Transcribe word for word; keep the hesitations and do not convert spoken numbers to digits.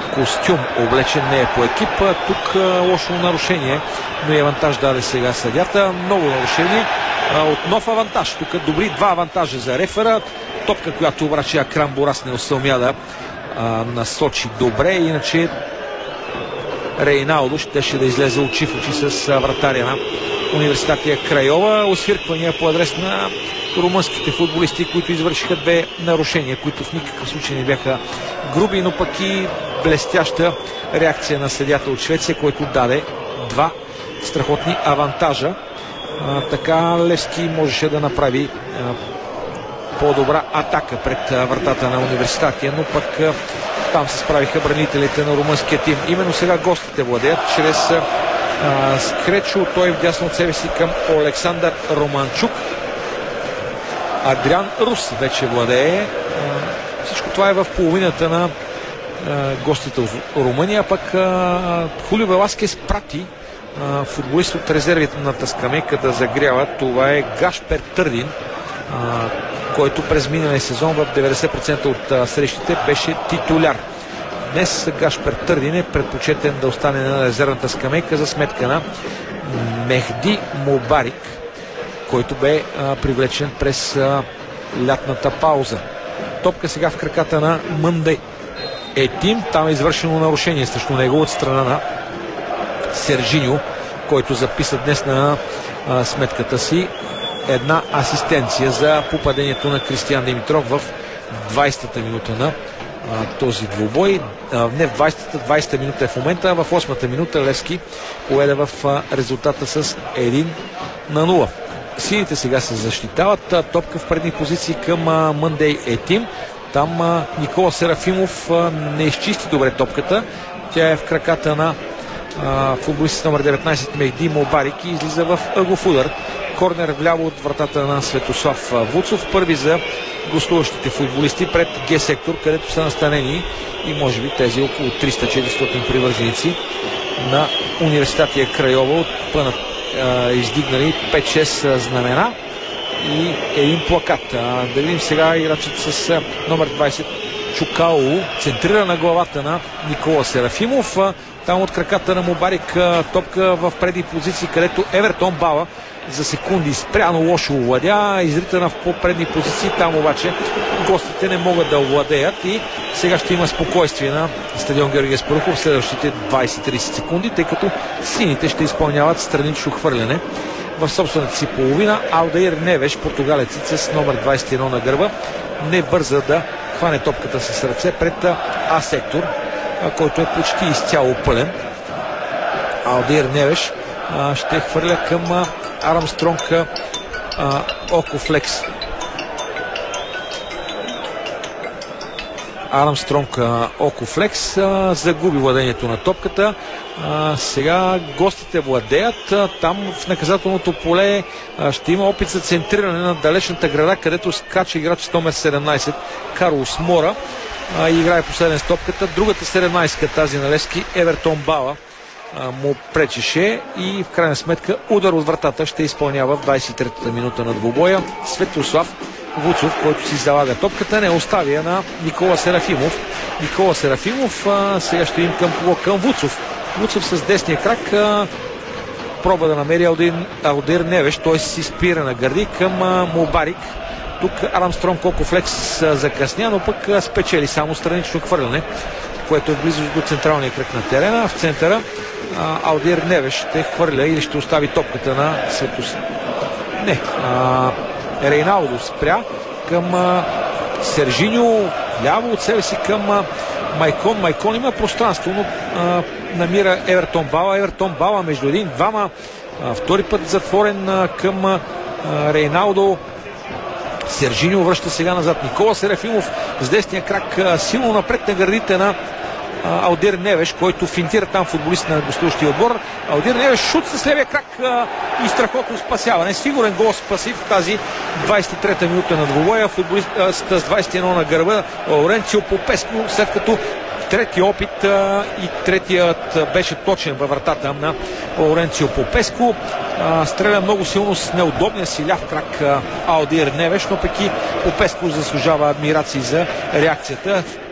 костюм облечен, не е по екипа. Тук лошо нарушение, но и авантаж даде сега съдята. Много нарушение. От нов авантаж. Тук добри два авантажа за рефера. Топка, която обаче Акрам Борас не усъмя да а, насочи добре. Иначе Рейналдо щеше да излезе очи в очи с вратаря на Университатия Крайова. Освирквания по адрес на румънските футболисти, които извършиха две нарушения, които в никакъв случай не бяха груби, но пък и блестяща реакция на съдията от Швеция, който даде два страхотни авантажа. А, така Левски можеше да направи а, по-добра атака пред а, вратата на Университатия, но пък а, там се справиха бранителите на румънския тим. Именно сега гостите владеят чрез а, Скречо, той вдясно от себе си към Александър Романчук. Адриан Рус вече владее. А, всичко това е в половината на а, гостите от Румъния, пък а, Хулио Веласкес прати а, футболист от резервите на Таскамека да загрява. Това е Гашпер Търдин, а, който през миналия сезон в деветдесет процента от а, срещите беше титуляр. Днес Гашпер Търдин е предпочетен да остане на резервната скамейка за сметка на Мехди Мубарик, който бе а, привлечен през а, лятната пауза. Топка сега в краката на Мънде Етим. Там е извършено нарушение срещу него от страна на Сержиньо, който записа днес на а, сметката си една асистенция за попадението на Кристиян Димитров в двайсетата минута на а, този двубой. А, не в двайсетата, двайсета минута е в момента, а в осмата минута Левски поведе в а, резултата с един на нула. Сините сега се защитават. А, топка в предни позиции към а, Мъндей Етим. Там а, Никола Серафимов а, не изчисти добре топката. Тя е в краката на футболистът номер деветнайсет Мехди Мубарик и излиза в ъгов удар. Корнер вляво от вратата на Светослав Вуцов. Първи за гостуващите футболисти пред Г-сектор, където са настанени и може би тези около триста-четиристотин привърженици на Университатия Крайова, отпънат, а, издигнали пет-шест знамена и един плакат. А, да видим сега играчът с а, номер двайсет Чукао центрира на главата на Никола Серафимов. Там от краката на Мубарик топка в предни позиции, където Евертон Бала за секунди спряно лошо овладя, изритана в по-предни позиции. Там обаче гостите не могат да овладеят и сега ще има спокойствие на стадион Георги Аспарухов в следващите двайсет-трийсет секунди, тъй като сините ще изпълняват странично хвърляне в собствената си половина. Алдаир Невеш, португалецът с номер двайсет и едно на гърба, не бърза да хване топката с ръце пред А-сектор, който е почти изцяло пълен. Алдир Невеш а, ще хвърля към а, Армстронг Окофлекс. Армстронг Окофлекс а, загуби владението на топката. А, сега гостите владеят. А, там в наказателното поле а, ще има опит за центриране на далечната града, където скача играч с номер седемнайсет Карлос Мора. А, играе последен с топката. Другата седемнайсетка, тази на Левски, Евертон Бала, а, му пречеше и в крайна сметка удар от вратата ще изпълнява в двайсет и третата минута на двубоя Светослав Вуцов, който си залага топката, не оставя на Никола Серафимов. Никола Серафимов а, сега ще им към, към Вуцов. Вуцов с десния крак а, пробва да намери Алдир, Алдир Невеш, той си спира на гърди към а, Мубарик. Тук Армстронг Окофлекс закъсня, но пък а, спечели само странично хвърляне, което е близо до централния кръг на терена. В центъра а, Алдир Невеш ще хвърля или ще остави топката на Светос. Не, а, Рейналдо спря към а, Сержиньо, ляво от себе си към а, Майкон. Майкон има пространство, но а, намира Евертон Бала. Евертон Бала между един-двама. Втори път затворен а, към а, Рейналдо. Сержиньо връща сега назад. Никола Серафимов с десния крак а, силно напред на гърдите на а, Алдир Невеш, който финтира там футболист на гостуващия отбор. Алдир Невеш шут с левия крак а, и страхотно спасяване. Сигурен гол спаси в тази двайсет и трета минута на двубоя. Футболистът с двайсет и едно на гърба Лауренцио Попеско, след като трети опит а, и третият беше точен във вратата на Лауренцио Попеско. А, стреля много силно с неудобния си ляв крак а, Алдир Невеш, но пък и Попеско заслужава адмирации за реакцията.